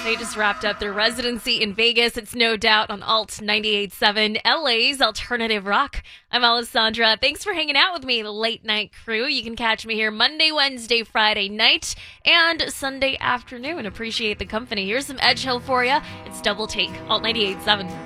They just wrapped up their residency in Vegas. It's No Doubt on Alt 98.7, LA's alternative rock. I'm Alessandra. Thanks for hanging out with me, the late night crew. You can catch me here Monday, Wednesday, Friday night, and Sunday afternoon. Appreciate the company. Here's some Edge Hill for you. It's Double Take, Alt 98.7.